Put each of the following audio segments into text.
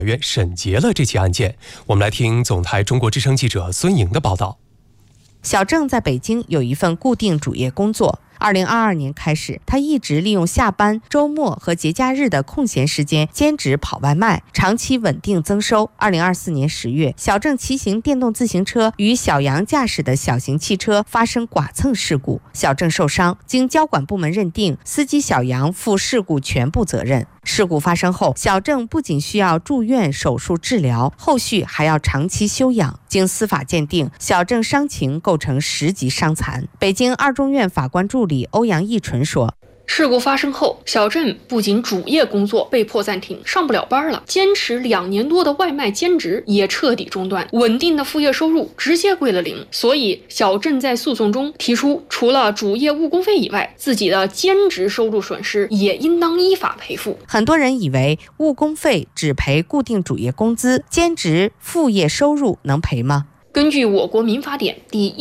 院审结了这起案件。我们来听总台中国之声记者孙莹的报道。 小郑在北京有一份固定主业工作。2022年开始，他一直利用下班、周末和节假日的空闲时间兼职跑外卖，长期稳定增收。2024年10月，小郑骑行电动自行车与小杨驾驶的小型汽车发生剐蹭事故，小郑受伤，经交管部门认定，司机小杨负事故全部责任。事故发生后，小郑不仅需要住院手术治疗，后续还要长期休养。经司法鉴定，小郑伤情构成10级伤残。北京二中院法官助理欧阳义纯说， 事故发生后，小郑不仅主业工作被迫暂停，上不了班了，坚持2年多的外卖兼职也彻底中断，稳定的副业收入直接归了零。所以，小郑在诉讼中提出，除了主业误工费以外，自己的兼职收入损失也应当依法赔付。 很多人以为误工费只赔固定主业工资，兼职副业收入能赔吗？ 根据我国民法典第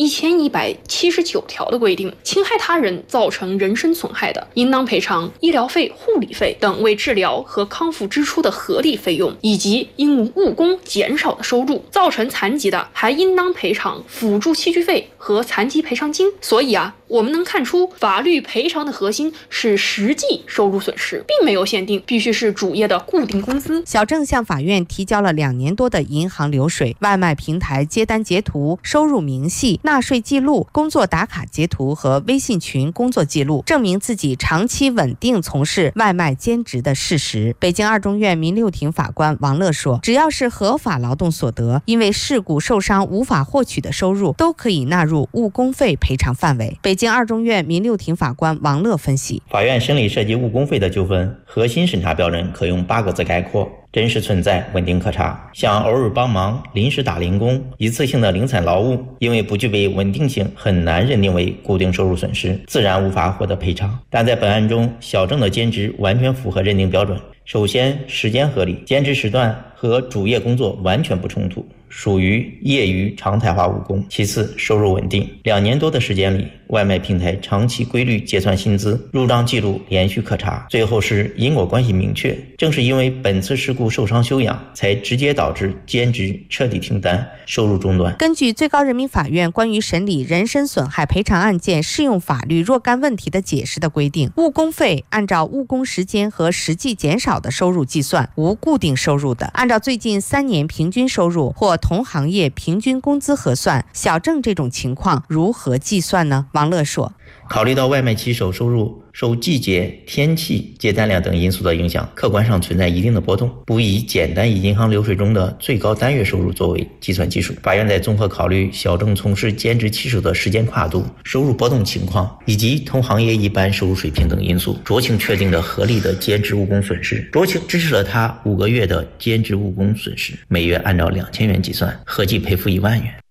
1179条的规定，侵害他人造成人身损害的，应当赔偿医疗费、护理费等为治疗和康复支出的合理费用，以及因无误工减少的收入。造成残疾的，还应当赔偿辅助器具费和残疾赔偿金。所以我们能看出，法律赔偿的核心是实际收入损失，并没有限定必须是主业的固定工资。 小郑向法院提交了2年多的银行流水、外卖平台接单截图、收入明细、纳税记录、工作打卡截图和微信群工作记录，证明自己长期稳定从事外卖兼职的事实。北京二中院民6庭法官王乐说，只要是合法劳动所得，因为事故受伤无法获取的收入，都可以纳入误工费赔偿范围。北京二中院民6庭法官王乐分析， 法院审理涉及误工费的纠纷，核心审查标准可用8个字概括：真实存在，稳定可查。像偶尔帮忙、临时打零工、一次性的零散劳务，因为不具备稳定性，很难认定为固定收入损失，自然无法获得赔偿。但在本案中，小郑的兼职完全符合认定标准。首先，时间合理，兼职时段和主业工作完全不冲突，属于业余常态化务工。其次，收入稳定，2年多的时间里，外卖平台长期规律结算薪资，入账记录连续可查。最后是因果关系明确，正是因为本次事故受伤休养，才直接导致兼职彻底停单，收入中断。 根据最高人民法院关于审理人身损害赔偿案件适用法律若干问题的解释的规定，误工费按照误工时间和实际减少的收入计算，无固定收入的，按照最近3年平均收入或同行业平均工资核算。小郑这种情况如何计算呢？王乐说， 考虑到外卖骑手收入受季节、天气、接单量等因素的影响，客观上存在一定的波动，不以简单以银行流水中的最高单月收入作为计算基础。法院在综合考虑小郑从事兼职骑手的时间跨度、收入波动情况以及同行业一般收入水平等因素，酌情确定了合理的兼职务工损失，酌情支持了他5个月的兼职务工损失，每月按照2000元计算，合计赔付1万元。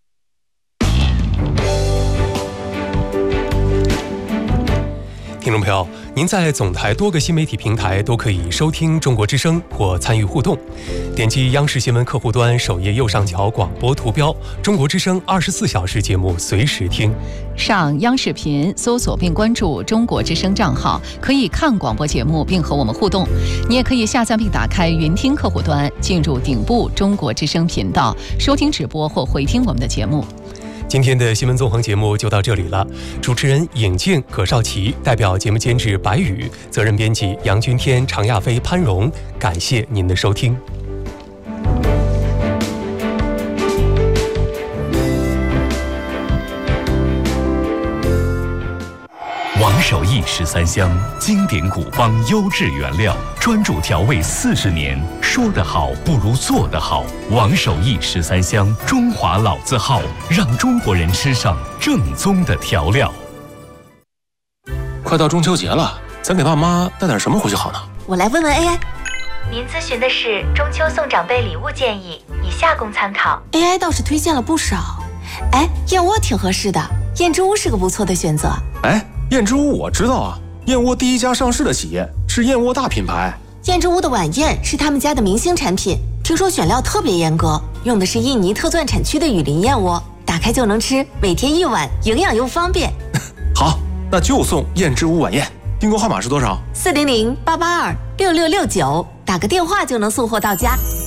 听众朋友，您在总台多个新媒体平台都可以收听中国之声或参与互动。点击央视新闻客户端首页右上角广播图标，中国之声24小时节目随时听。 上央视频搜索并关注中国之声账号，可以看广播节目并和我们互动。你也可以下载并打开云听客户端，进入顶部中国之声频道，收听直播或回听我们的节目。 今天的新闻纵横节目就到这里了，主持人尹静、葛少奇，代表节目监制白宇，责任编辑杨君天、常亚飞、潘荣，感谢您的收听。 王守义13香，经典古方，优质原料，专注调味40年，说得好不如做得好。王守义13香，中华老字号，让中国人吃上正宗的调料。 快到中秋节了，咱给爸妈带点什么回去好呢？ 我来问问 AI。您咨询的是中秋送长辈礼物建议，以下供参考。AI 倒是推荐了不少。燕窝挺合适的，燕之屋是个不错的选择。 燕之屋我知道啊，燕窝第1家上市的企业，是燕窝大品牌。 燕之屋的晚宴是他们家的明星产品，听说选料特别严格，用的是印尼特钻产区的雨林燕窝，打开就能吃，每天1碗，营养又方便。 好，那就送燕之屋晚宴。订购号码是多少？ 400-882-6669。 打个电话就能送货到家。